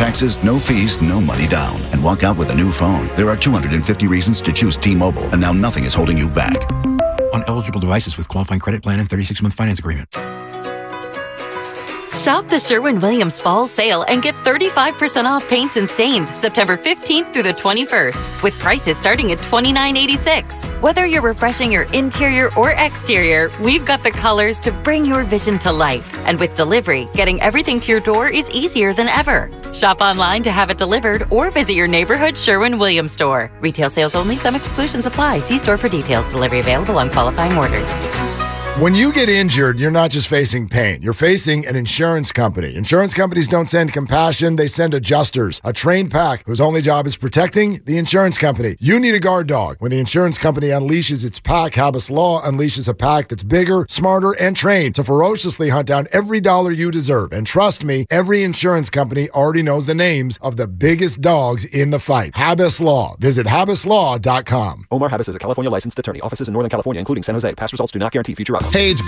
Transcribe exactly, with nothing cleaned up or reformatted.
taxes, no fees, no money down. And walk out with a new phone. There are two hundred fifty reasons to choose T-Mobile, and now nothing is holding you back. On eligible devices with qualifying credit plan and thirty-six month finance agreement. Shop the Sherwin-Williams Fall Sale and get thirty-five percent off paints and stains September fifteenth through the twenty-first, with prices starting at twenty-nine eighty-six. Whether you're refreshing your interior or exterior, we've got the colors to bring your vision to life. And with delivery, getting everything to your door is easier than ever. Shop online to have it delivered or visit your neighborhood Sherwin-Williams store. Retail sales only. Some exclusions apply. See store for details. Delivery available on qualifying orders. When you get injured, you're not just facing pain. You're facing an insurance company. Insurance companies don't send compassion. They send adjusters, a trained pack whose only job is protecting the insurance company. You need a guard dog. When the insurance company unleashes its pack, Habas Law unleashes a pack that's bigger, smarter, and trained to ferociously hunt down every dollar you deserve. And trust me, every insurance company already knows the names of the biggest dogs in the fight. Habas Law. Visit habas law dot com. Omar Habas is a California licensed attorney. Offices in Northern California, including San Jose. Past results do not guarantee future outcomes. Hey, it's